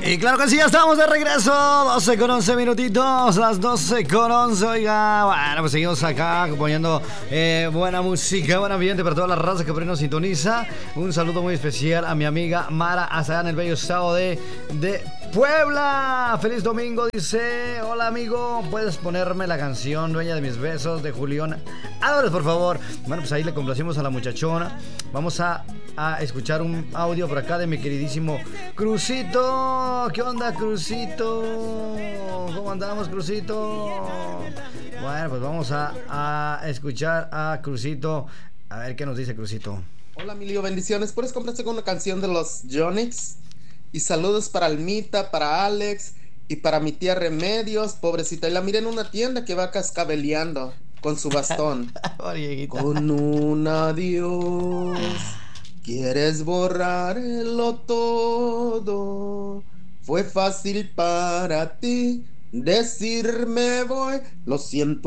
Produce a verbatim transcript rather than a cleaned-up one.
Y claro que sí, ya estamos de regreso. doce con once minutitos. Las doce con once. Oiga, bueno, pues seguimos acá poniendo eh, buena música, buen ambiente para toda la raza que por ahí nos sintoniza. Un saludo muy especial a mi amiga Mara, hasta allá en el bello estado de, de Puebla. Feliz domingo, dice. Hola, amigo. ¿Puedes ponerme la canción Dueña de mis besos de Julián Álvarez, por favor? Bueno, pues ahí le complacimos a la muchachona. Vamos a, a escuchar un audio por acá de mi queridísimo Crucito. ¿Qué onda, Crucito? ¿Cómo andamos, Crucito? Bueno, pues vamos a, a escuchar a Crucito. A ver qué nos dice Crucito. Hola, Emilio, bendiciones. ¿Puedes complacer con una canción de los Jonix? Y saludos para Almita, para Alex y para mi tía Remedios, pobrecita. Y la miré en una tienda que va cascabeleando con su bastón. Con un adiós quieres borrarlo todo. Fue fácil para ti decirme voy. Lo siento.